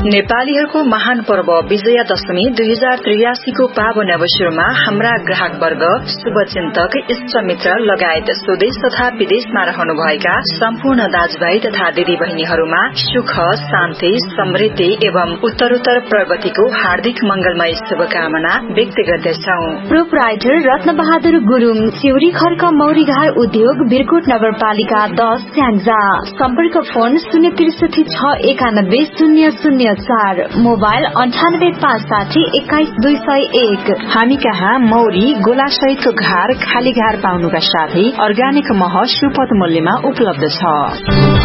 नेपालीहरूको महान पर्व विजयादशमी 2083 को पावन अवसरमा हाम्रा ग्राहक वर्ग, शुभचिन्तक, इष्टमित्र लगायत स्वदेश तथा विदेशमा रहनुभएका सम्पूर्ण दाजुभाइ तथा दिदीबहिनीहरूमा सुख, शान्ति, समृद्धि एवं उत्तरोत्तर प्रगतिको हार्दिक मंगलमय शुभकामना व्यक्त गर्दछौ। प्रोपराइटर रत्न बहादुर गुरुङ, सिउरी खर्क मौरीघार उद्योग, बिरकोट नगरपालिका 10 स्याङ्जा। सम्पर्क फोन 06361910004, मोबाइल 9856211201। हामी कहाँ मौरी, गोला सहितको घार, खाली घार पाउनुका साथै अर्ग्यानिक मह सुपथ मूल्यमा उपलब्ध छ।